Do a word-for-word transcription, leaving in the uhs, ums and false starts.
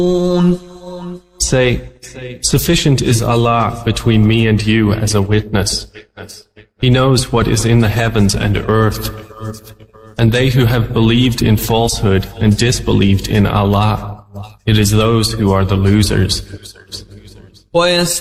Say, sufficient is Allah between me and you as a witness. He knows what is in the heavens and earth. And they who have believed in falsehood and disbelieved in Allah, it is those who are the losers.